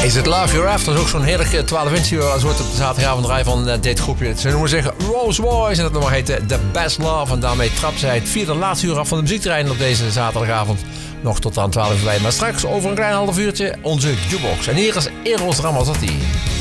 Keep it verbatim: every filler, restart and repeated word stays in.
Is It Love You're After? Dat is ook zo'n heerlijk twaalf inch uur als wordt op de zaterdagavond draai van uh, dit groepje. Ze noemen zich Rose Boys en dat nummer heet uh, The Best Love. En daarmee trapt zij het vierde laatste uur af van de muziektrein op deze zaterdagavond. Nog tot aan twaalf uur bij. Maar straks over een klein half uurtje onze jukebox. En hier is Eros Ramazzotti.